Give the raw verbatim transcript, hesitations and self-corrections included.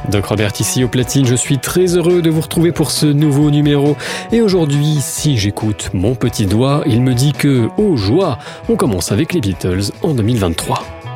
Doc Robert ici au platine, je suis très heureux de vous retrouver pour ce nouveau numéro. Et aujourd'hui, si j'écoute mon petit doigt, il me dit que, oh joie, on commence avec les Beatles en deux mille vingt-trois.